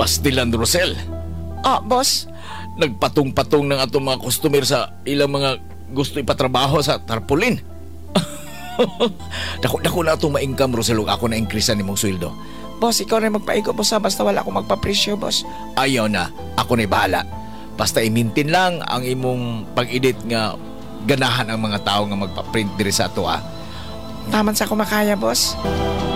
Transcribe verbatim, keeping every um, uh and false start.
Bastilan, Rosel. Ah, boss. Nagpatong-patong ng atong mga customer sa ilang mga gusto ipatrabaho sa tarpaulin. Dako-dako na itong ma-income, Rosel, ug ako na increase ni mong sweldo. Boss, ikaw na magpaigo, boss, ha? Basta wala akong magpapresyo, boss. Ayaw na, ako na'y bahala. Basta i-maintain lang ang imong pag-edit nga ganahan ang mga tao nga magpa-print diri sa ato, ha? Taman sa kumakaya, boss.